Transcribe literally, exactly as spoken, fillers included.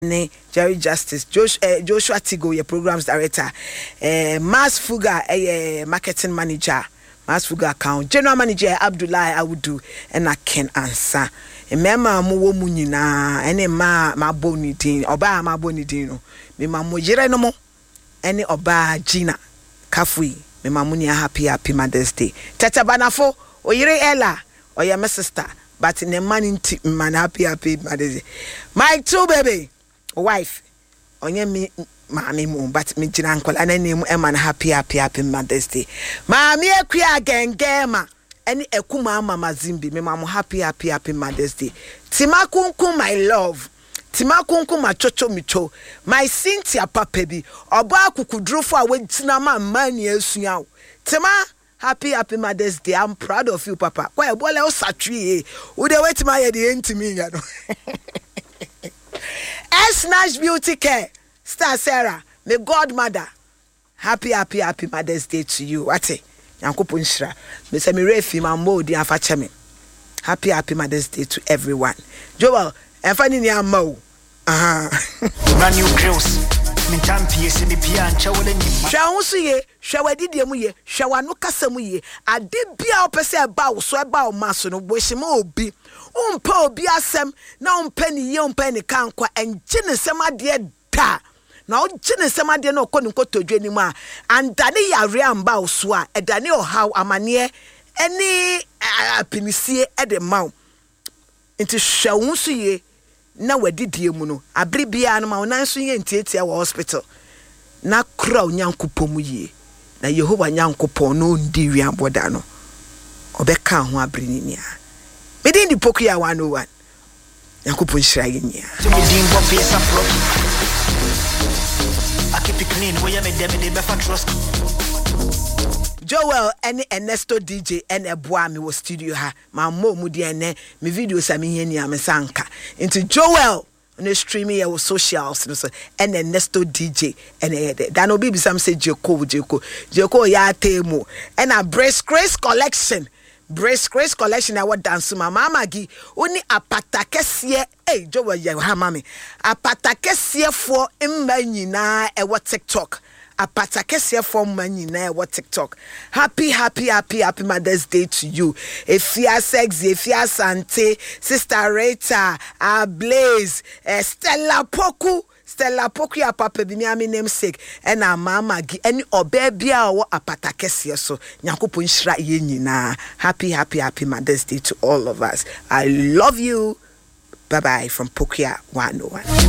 ne Jerry Justice Joshua, uh, Joshua Tigo your programs director uh, Mas Fuga uh, marketing manager Mas Fuga account general manager Abdullah Awudu and a Ken Ansa emema mo wo mu nyina ene ma ma boni din oba ma boni din no me ma mo yire no mo ene oba Gina Kafui me ma mo ni happy happy Mother's Day tata banafo oyire Ella oya my sister but ne man inti man happy happy Mother's Day my two baby wife onye mi maami mu but me Gina uncle anane e man happy happy happy Mother's Day maami akua gengema any ekuma mama zimbi me mamu happy happy happy Mother's Day tima kunku my love tima kunku ma chocho micho my Cynthia papa bi oba akukudrofo a wetina ma mani asua tima happy happy Mother's Day. I'm proud of you papa kwa ebole o satwi wo de wetima ye de entimi nya no Snatch Beauty Care Star Sarah my godmother happy happy happy Mother's Day to you wate Yankopon Shira me say me refi ma mo di afa cheme happy happy Mother's Day to everyone Joel enfa ni ni ama o aha brand new grills me champion se me pia ancha wole ni hwa ho so ye hwa wadidie mu ye hwa wano kasa mu ye ade bia opese ba wo so ba o maso no bo hye ma obi umpa obi asem na umpa ni ye umpa ni kankwa enje ne sem ade da na ogine semade na okoni nkotodwe ni mu a andane yare amba oso a edane ohaw amane eni apinisie ede maw nti hwawun so ye na wadidie mu no abri bia no ma wonan so ye ntietia wo hospital na kra onyankopom ye na Yehova nyankopon no ndi wi aboda no obeka ho abri ni nia medin di Pokuya one oh one nyankopon hira ye nia keep it clean we am dem dey be trust Joel and Ernesto D J and eboa me wo studio ha ma mo mu de ene me videos am here ni am sanka into Joel on streaming your socials no so and Ernesto D J and that no be some say Jeko Jeko Jeko ya temu and a Brace Grace collection Brace Grace collection I what dance ma mama gi oni apata kese eh Joel ya ha mami apata kese for imma nyina e what TikTok apata kese for mma nyina e what TikTok happy happy happy happy Mother's Day to you Efia Sexy Efia Sante Sister Rita uh, Blaze uh, Stella Poku Stella Pokuya papa bi mi ami namesake and a mama gi any obebia wo apata kese so Nyankopon hira ye nyina happy happy happy Mother's Day to all of us I love you bye bye from Pokuya one oh one.